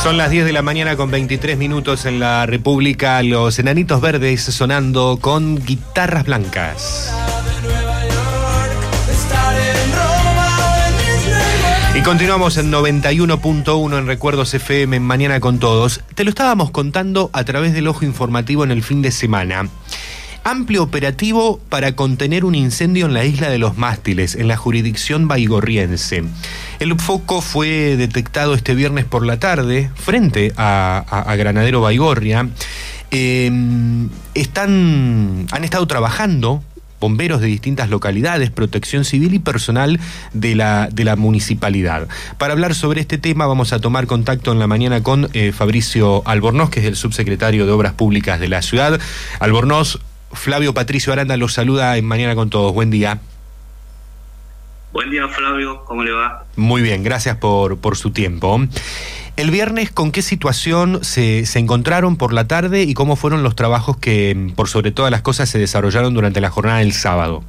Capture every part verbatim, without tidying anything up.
Son las diez de la mañana con veintitrés minutos en la República. Los Enanitos Verdes sonando con guitarras blancas. Y continuamos en noventa y uno punto uno en Recuerdos F M, en Mañana con Todos. Te lo estábamos contando a través del ojo informativo en el fin de semana. Amplio operativo para contener un incendio en la isla de los Mástiles, en la jurisdicción baigorriense. El foco fue detectado este viernes por la tarde, frente a, a, a Granadero Baigorria. Eh, están, han estado trabajando bomberos de distintas localidades, protección civil y personal de la, de la municipalidad. Para hablar sobre este tema vamos a tomar contacto en la mañana con eh, Fabricio Albornoz, que es el subsecretario de Obras Públicas de la ciudad. Albornoz, Flavio Patricio Aranda los saluda en Mañana con Todos. Buen día. Buen día, Flavio. ¿Cómo le va? Muy bien, gracias por, por su tiempo. El viernes, ¿con qué situación se, se encontraron por la tarde y cómo fueron los trabajos que, por sobre todas las cosas, se desarrollaron durante la jornada del sábado?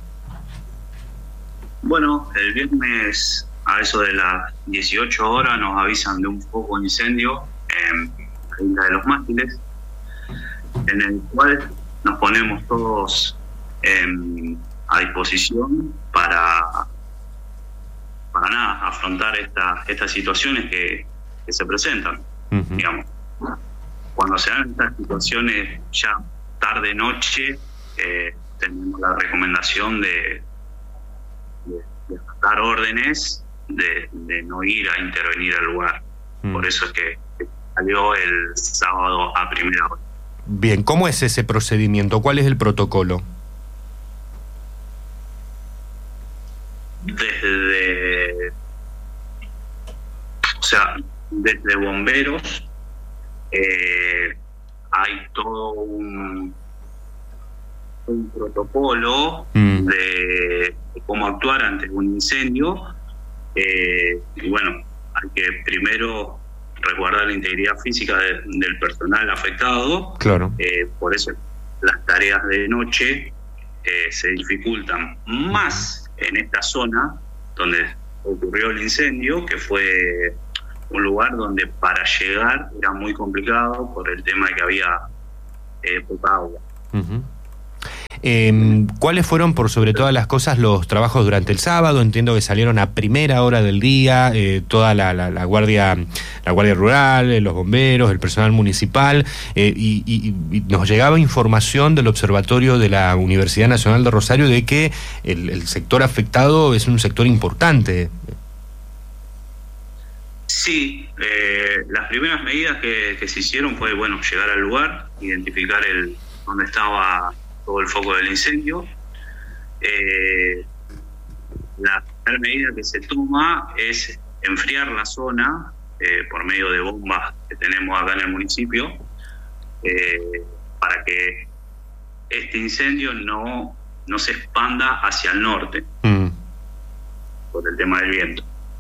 Bueno, el viernes a eso de las dieciocho horas nos avisan de un foco de incendio en la isla de los Mástiles, en el cual nos ponemos todos eh, a disposición para, para nada, afrontar esta, estas situaciones que, que se presentan. Uh-huh. Digamos, cuando se dan estas situaciones ya tarde, noche, eh, tenemos la recomendación de, de, de dar órdenes de, de no ir a intervenir al lugar. Uh-huh. Por eso es que salió el sábado a primera hora. Bien, ¿cómo es ese procedimiento? ¿Cuál es el protocolo? Desde, o sea, desde bomberos eh, hay todo un, un protocolo mm. de, de cómo actuar ante un incendio. Eh, y bueno, hay que primero resguardar la integridad física de, del personal afectado. Claro. Eh, por eso las tareas de noche eh, se dificultan más en esta zona donde ocurrió el incendio, que fue un lugar donde para llegar era muy complicado por el tema de que había eh, poca agua. Uh-huh. Eh, ¿Cuáles fueron, por sobre todas las cosas, los trabajos durante el sábado? Entiendo que salieron a primera hora del día, eh, toda la, la, la guardia la guardia rural, eh, los bomberos, el personal municipal, eh, y, y, y nos llegaba información del observatorio de la Universidad Nacional de Rosario de que el, el sector afectado es un sector importante. Sí, eh, las primeras medidas que, que se hicieron fue, bueno, llegar al lugar, identificar el dónde estaba todo el foco del incendio. Eh, la primera medida que se toma es enfriar la zona eh, por medio de bombas que tenemos acá en el municipio, eh, para que este incendio no, no se expanda hacia el norte, mm. por el tema del viento.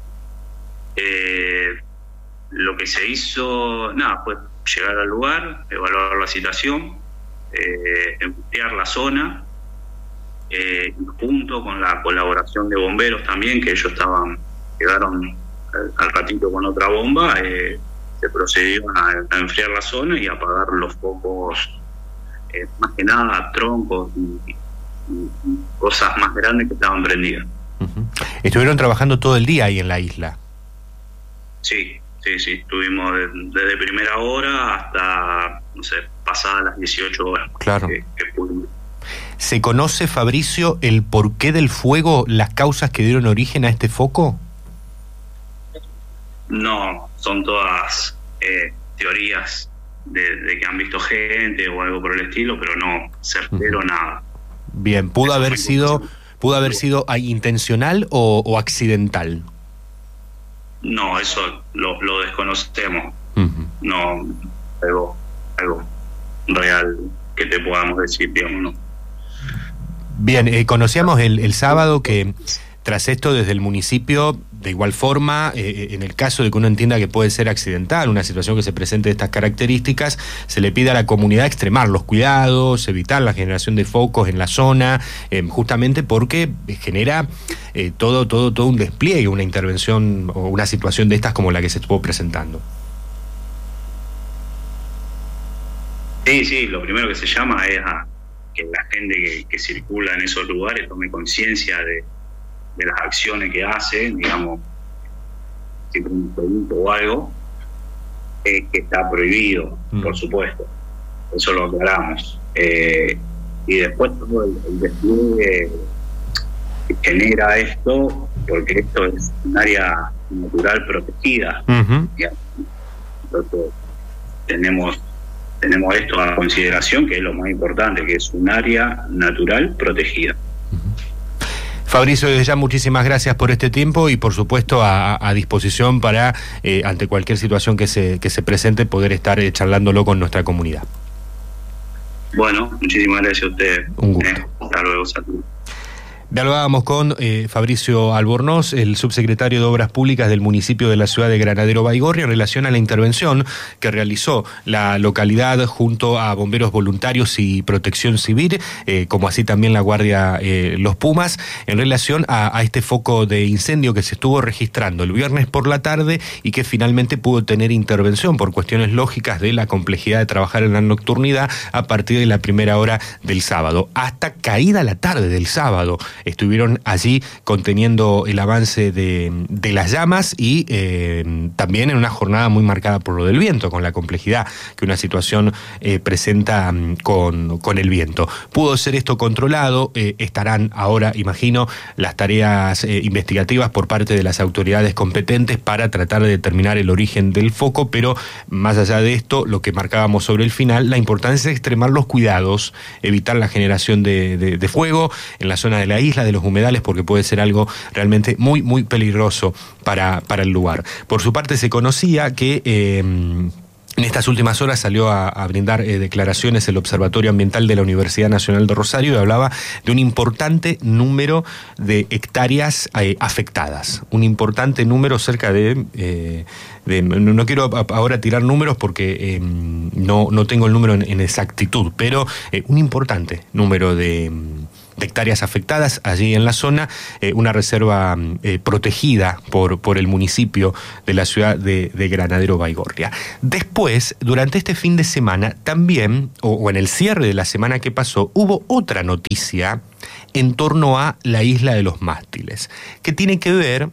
Eh, lo que se hizo, nada, fue llegar al lugar, evaluar la situación, Eh, enfriar la zona, eh, junto con la colaboración de bomberos también, que ellos estaban llegaron al, al ratito con otra bomba, eh, se procedió a, a enfriar la zona y apagar los focos, eh, más que nada troncos y, y, y cosas más grandes que estaban prendidas. Uh-huh. ¿Estuvieron trabajando todo el día ahí en la isla? Sí, sí, sí, estuvimos de, desde primera hora hasta, no sé, pasadas las dieciocho horas. Claro. Que, que pudimos. ¿Se conoce, Fabricio, el porqué del fuego, las causas que dieron origen a este foco? No, son todas eh, teorías de, de que han visto gente o algo por el estilo, pero no certero uh-huh. nada. Bien, ¿pudo Eso haber sido pudo haber sido intencional o, o accidental? No, eso lo, lo desconocemos. Uh-huh. No, algo, algo real que te podamos decir, digamos, ¿no? Bien, eh, conocíamos el, el sábado que tras esto desde el municipio, de igual forma, eh, en el caso de que uno entienda que puede ser accidental, una situación que se presente de estas características, se le pide a la comunidad extremar los cuidados, evitar la generación de focos en la zona, eh, justamente porque genera eh, todo, todo, todo un despliegue, una intervención o una situación de estas como la que se estuvo presentando. Sí, sí, lo primero que se llama es a que la gente que, que circula en esos lugares tome conciencia de, de las acciones que hace, digamos, si tiene un producto o algo, eh, que está prohibido, mm. por supuesto. Eso lo aclaramos. Eh, y después todo el, el despliegue que genera esto, porque esto es un área natural protegida. Uh-huh. Entonces, tenemos, tenemos esto a consideración, que es lo más importante, que es un área natural protegida. Fabricio, desde ya muchísimas gracias por este tiempo y por supuesto a, a disposición para, eh, ante cualquier situación que se, que se presente, poder estar eh, charlándolo con nuestra comunidad. Bueno, muchísimas gracias a ustedes. Un gusto. Eh, hasta luego, saludos. Dialogábamos con eh, Fabricio Albornoz, el subsecretario de Obras Públicas del municipio de la ciudad de Granadero Baigorria, en relación a la intervención que realizó la localidad junto a bomberos voluntarios y protección civil, eh, como así también la Guardia eh, Los Pumas, en relación a, a este foco de incendio que se estuvo registrando el viernes por la tarde y que finalmente pudo tener intervención por cuestiones lógicas de la complejidad de trabajar en la nocturnidad a partir de la primera hora del sábado. Hasta caída la tarde del sábado estuvieron allí conteniendo el avance de, de las llamas y eh, también en una jornada muy marcada por lo del viento, con la complejidad que una situación eh, presenta con, con el viento. Pudo ser esto controlado, eh, estarán ahora, imagino, las tareas eh, investigativas por parte de las autoridades competentes para tratar de determinar el origen del foco, pero más allá de esto, lo que marcábamos sobre el final, la importancia es extremar los cuidados, evitar la generación de, de, de fuego en la zona de la isla, de los humedales, porque puede ser algo realmente muy, muy peligroso para, para el lugar. Por su parte, se conocía que eh, en estas últimas horas salió a, a brindar eh, declaraciones el Observatorio Ambiental de la Universidad Nacional de Rosario y hablaba de un importante número de hectáreas eh, afectadas. Un importante número, cerca de... Eh, de no quiero ahora tirar números porque eh, no, no tengo el número en, en exactitud, pero eh, un importante número de... de hectáreas afectadas allí en la zona, eh, una reserva eh, protegida por, por el municipio de la ciudad de, de Granadero Baigorria. Después, durante este fin de semana, también, o, o en el cierre de la semana que pasó, hubo otra noticia en torno a la isla de los mástiles, que tiene que ver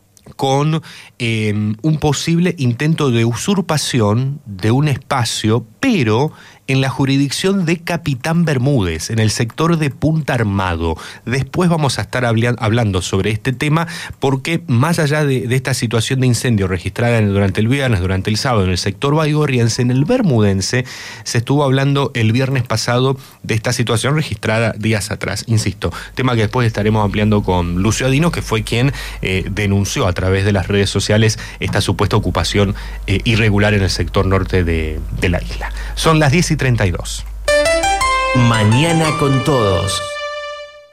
con eh, un posible intento de usurpación de un espacio, pero en la jurisdicción de Capitán Bermúdez, en el sector de Punta Armado. Después vamos a estar hablando sobre este tema, porque más allá de, de esta situación de incendio registrada durante el viernes, durante el sábado, en el sector baigorriense, en el bermudense, se estuvo hablando el viernes pasado de esta situación registrada días atrás. Insisto, tema que después estaremos ampliando con Lucio Adino, que fue quien eh, denunció a través de las redes sociales esta supuesta ocupación eh, irregular en el sector norte de, de la isla. Son las diez y treinta y dos. Mañana con todos.